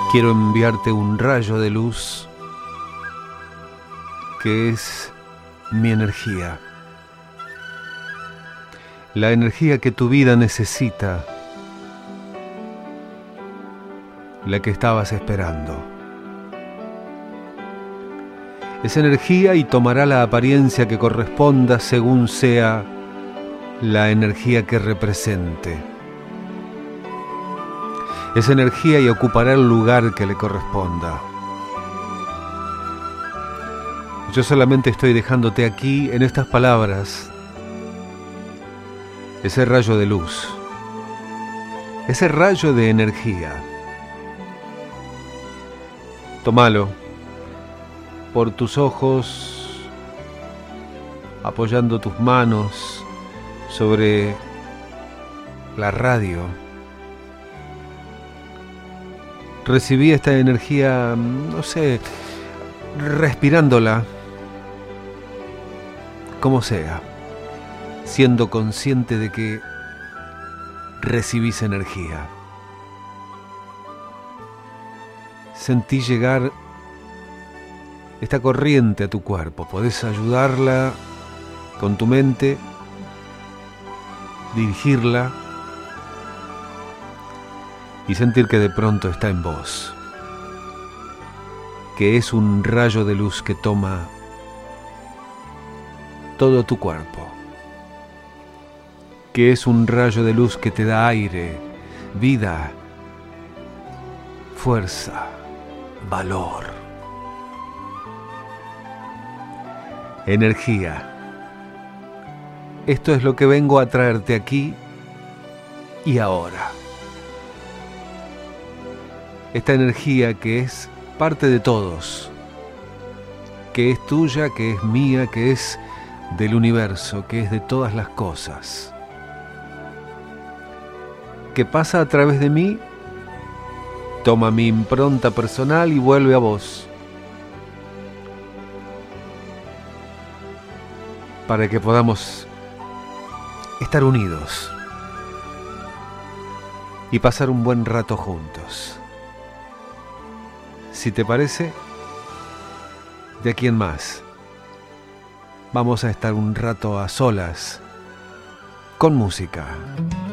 Quiero enviarte un rayo de luz que es mi energía. La energía que tu vida necesita, la que estabas esperando. Es energía y tomará la apariencia que corresponda según sea la energía que represente. Es energía y ocupará el lugar que le corresponda. Yo solamente estoy dejándote aquí, en estas palabras, ese rayo de luz, ese rayo de energía. Tómalo por tus ojos, apoyando tus manos sobre la radio. Recibí esta energía, no sé, respirándola, como sea, siendo consciente de que recibís energía. Sentí llegar esta corriente a tu cuerpo. Podés ayudarla con tu mente, dirigirla y sentir que de pronto está en vos, que es un rayo de luz que toma todo tu cuerpo, que es un rayo de luz que te da aire, vida, fuerza, valor, energía. Esto es lo que vengo a traerte aquí y ahora. Esta energía que es parte de todos, que es tuya, que es mía, que es del universo, que es de todas las cosas, que pasa a través de mí, toma mi impronta personal y vuelve a vos, para que podamos estar unidos y pasar un buen rato juntos. Si te parece, de aquí en más vamos a estar un rato a solas con música.